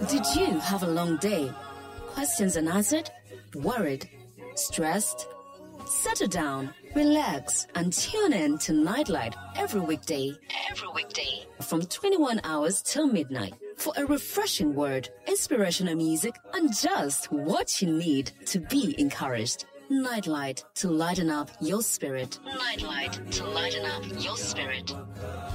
Did you have a long day? Questions unanswered? Worried? Stressed? Settle down, relax, and tune in to Nightlight every weekday from 21 hours till midnight for a refreshing word, inspirational music, and just what you need to be encouraged. Nightlight to lighten up your spirit. Nightlight to lighten up your spirit.